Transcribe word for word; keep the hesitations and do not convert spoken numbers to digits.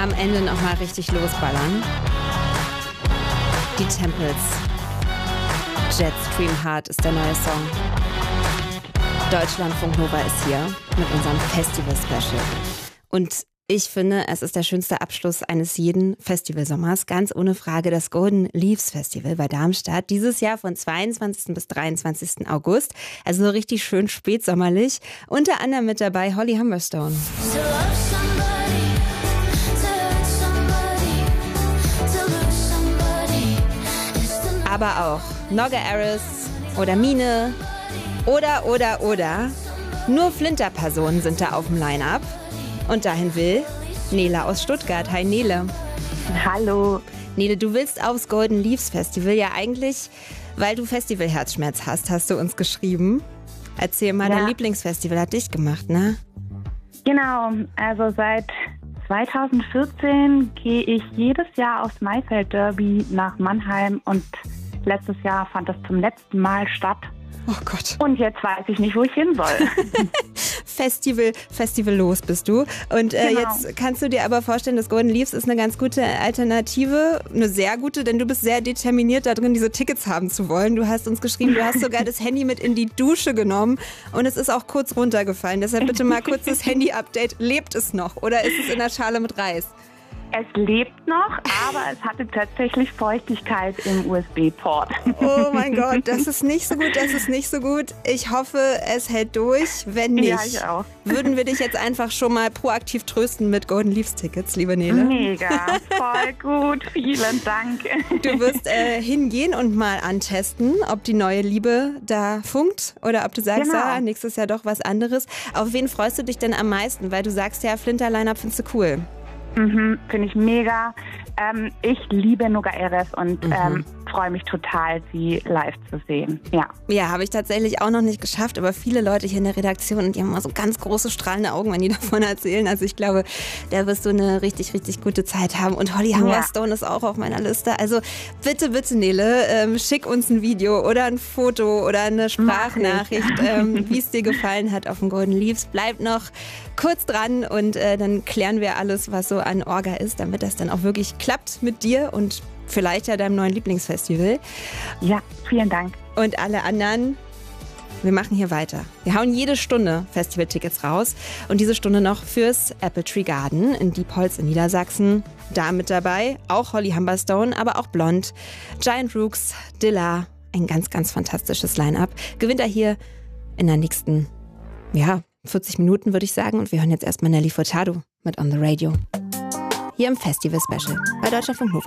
am Ende nochmal richtig losballern. Die Temples. Jetstream Heart ist der neue Song. Deutschlandfunk Nova ist hier mit unserem Festival-Special. Und ich finde, es ist der schönste Abschluss eines jeden Festivalsommers. Ganz ohne Frage das Golden Leaves Festival bei Darmstadt. Dieses Jahr von zweiundzwanzigsten bis dreiundzwanzigsten August. Also so richtig schön spätsommerlich. Unter anderem mit dabei Holly Humberstone. Aber auch Nogge Aris oder Mine oder, oder, oder. Nur Flinter-Personen sind da auf dem Line-Up. Und dahin will Nele aus Stuttgart. Hi Nele. Hallo. Nele, du willst aufs Golden Leaves Festival ja eigentlich, weil du Festival-Herzschmerz hast, hast du uns geschrieben. Erzähl mal, Ja. Dein Lieblingsfestival hat dich gemacht, ne? Genau, also seit zweitausendvierzehn gehe ich jedes Jahr aufs Maifeld Derby nach Mannheim und letztes Jahr fand das zum letzten Mal statt. Oh Gott. Und jetzt weiß ich nicht, wo ich hin soll. Festival, Festival los bist du. Und äh, Genau. jetzt kannst du dir aber vorstellen, das Golden Leaves ist eine ganz gute Alternative, eine sehr gute, denn du bist sehr determiniert darin, diese Tickets haben zu wollen. Du hast uns geschrieben, du hast sogar das Handy mit in die Dusche genommen und es ist auch kurz runtergefallen. Deshalb bitte mal kurz das Handy-Update. Lebt es noch oder ist es in der Schale mit Reis? Es lebt noch, aber es hatte tatsächlich Feuchtigkeit im U S B-Port. Oh mein Gott, das ist nicht so gut, das ist nicht so gut. Ich hoffe, es hält durch. Wenn nicht, Ja, ich auch. würden wir dich jetzt einfach schon mal proaktiv trösten mit Golden Leaves Tickets, liebe Nele. Mega, voll gut, vielen Dank. Du wirst äh, hingehen und mal antesten, ob die neue Liebe da funkt oder ob du sagst, Genau. ah, nächstes Jahr doch was anderes. Auf wen freust du dich denn am meisten? Weil du sagst ja, Flinter Line-Up findest du cool. Mhm, finde ich mega. Ähm, ich liebe Nogge Aris und Mhm. ähm, freue mich total, sie live zu sehen. Ja. Ja, habe ich tatsächlich auch noch nicht geschafft, aber viele Leute hier in der Redaktion, und die haben immer so ganz große strahlende Augen, wenn die davon erzählen. Also ich glaube, da wirst du eine richtig, richtig gute Zeit haben. Und Holly Humberstone ist auch auf meiner Liste. Also bitte, bitte Nele, ähm, schick uns ein Video oder ein Foto oder eine Sprachnachricht, ähm, wie es dir gefallen hat auf dem Golden Leaves. Bleib noch kurz dran und äh, dann klären wir alles, was so an Orga ist, damit das dann auch wirklich klappt mit dir und vielleicht ja deinem neuen Lieblingsfestival. Ja, vielen Dank. Und alle anderen, wir machen hier weiter. Wir hauen jede Stunde Festivaltickets raus. Und diese Stunde noch fürs Apple Tree Garden in Diepholz in Niedersachsen. Da mit dabei auch Holly Humberstone, aber auch Blond, Giant Rooks, Dilla. Ein ganz, ganz fantastisches Line-Up. Gewinnt er hier in der nächsten, ja, vierzig Minuten, würde ich sagen. Und wir hören jetzt erstmal Nelly Furtado mit On the Radio. Hier im Festival-Special bei Deutschlandfunk Nova.